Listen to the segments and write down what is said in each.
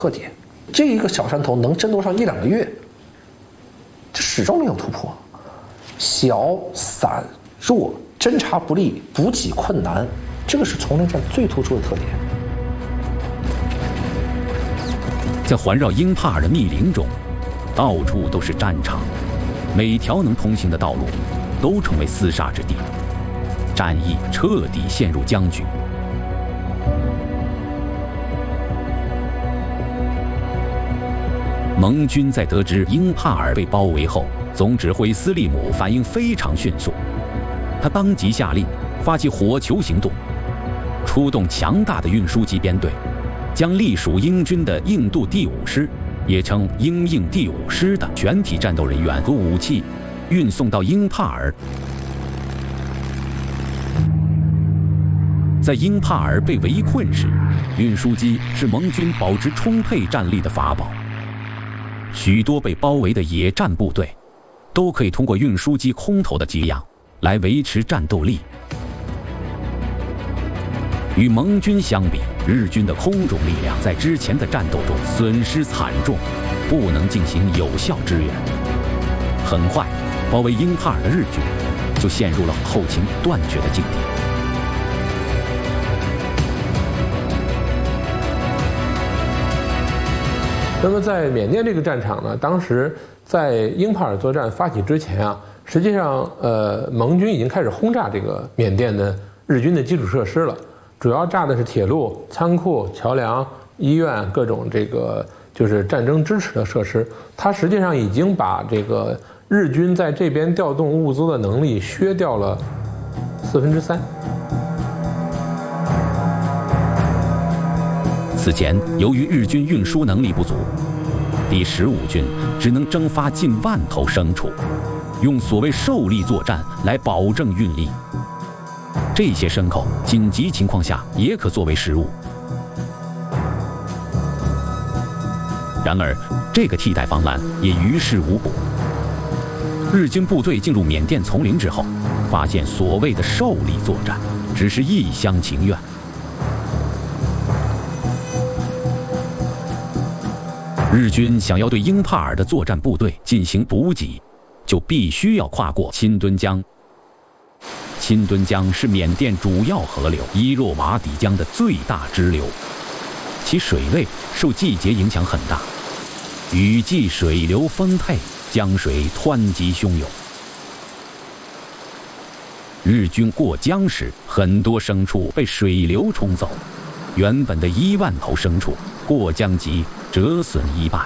特点。这一个小山头能争夺上1、2个月，这始终没有突破。小、散、弱，侦察不利，补给困难，这个是丛林战最突出的特点。 在环绕英帕尔的密林中，到处都是战场，每条能通行的道路都成为厮杀之地，战役彻底陷入僵局。盟军在得知英帕尔被包围后，总指挥斯利姆反应非常迅速，他当即下令发起火球行动，出动强大的运输机编队，将隶属英军的印度第5师，也称英印第5师的全体战斗人员和武器运送到英帕尔。在英帕尔被围困时，运输机是盟军保持充沛战力的法宝。许多被包围的野战部队，都可以通过运输机空投的给养来维持战斗力。与盟军相比，日军的空种力量在之前的战斗中损失惨重，不能进行有效支援。很快，包围英帕尔的日军就陷入了后勤断绝的境地。 那么在缅甸这个战场呢，当时在英帕尔作战发起之前啊，实际上盟军已经开始轰炸这个缅甸的日军的基础设施了，主要炸的是铁路、仓库、桥梁、医院各种这个就是战争支持的设施。它实际上已经把这个日军在这边调动物资的能力削掉了3/4。 此前，由于日军运输能力不足，第15军只能征发近1万头牲畜，用所谓兽力作战来保证运力。这些牲口紧急情况下也可作为食物。然而，这个替代方案也于事无补。日军部队进入缅甸丛林之后，发现所谓的兽力作战只是一厢情愿。日军想要对英帕尔的作战部队进行补给，就必须要跨过钦敦江。钦敦江是缅甸主要河流伊若瓦底江的最大支流，其水位受季节影响很大，雨季水流丰沛，江水湍急汹涌。日军过江时，很多牲畜被水流冲走，原本的1万头牲畜过江即折损1半。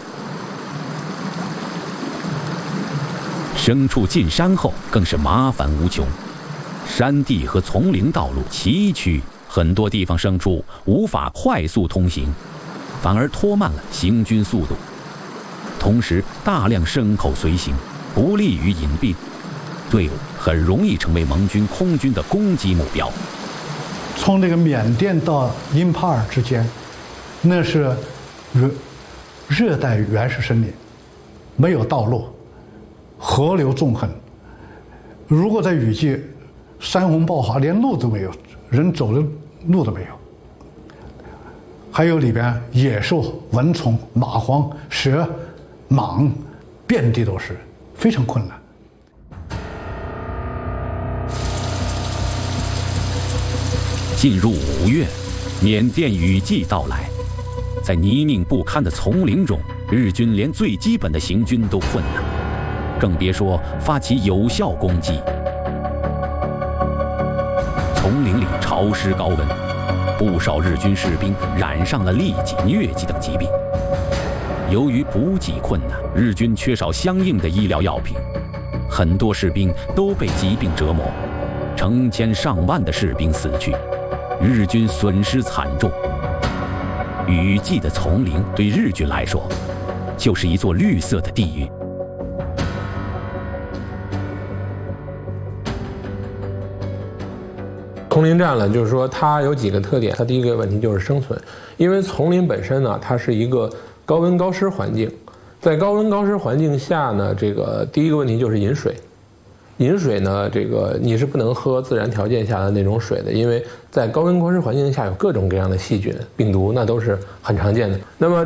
牲畜进山后更是麻烦无穷，山地和丛林道路崎岖，很多地方牲畜无法快速通行，反而拖慢了行军速度。同时，大量牲口随行，不利于隐蔽，队伍很容易成为盟军空军的攻击目标。 从这个缅甸到英帕尔之间，那是热带原始森林，没有道路，河流纵横。如果在雨季，山洪爆发，连路都没有，人走的路都没有。还有里边野兽、蚊虫、蚂蟥、蛇、蟒，遍地都是，非常困难。 进入5月，缅甸雨季到来，在泥泞不堪的丛林中，日军连最基本的行军都困难，更别说发起有效攻击。丛林里潮湿高温，不少日军士兵染上了痢疾、疟疾等疾病。由于补给困难，日军缺少相应的医疗药品，很多士兵都被疾病折磨，成千上万的士兵死去，日军损失惨重。雨季的丛林对日军来说，就是一座绿色的地狱。 丛林战呢，就是说它有几个特点。它第一个问题就是生存，因为丛林本身呢，它是一个高温高湿环境，在高温高湿环境下呢，这个第一个问题就是饮水。饮水呢，这个你是不能喝自然条件下的那种水的，因为在高温高湿环境下有各种各样的细菌、病毒，那都是很常见的。那么